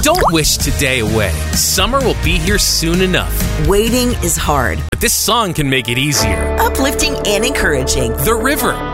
Don't wish today away. Summer will be here soon enough. Waiting is hard. But this song can make it easier. Uplifting and encouraging. The River